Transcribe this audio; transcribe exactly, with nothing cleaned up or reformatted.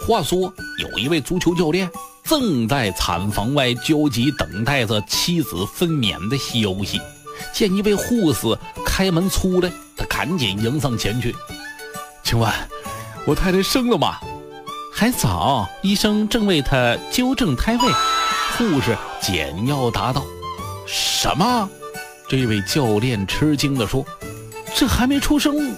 话说，有一位足球教练正在产房外焦急等待着妻子分娩的消息，见一位护士开门出来，他赶紧迎上前去。请问我太太生了吗？还早，医生正为他纠正胎位。护士简要答道。什么？这位教练吃惊地说，这还没出生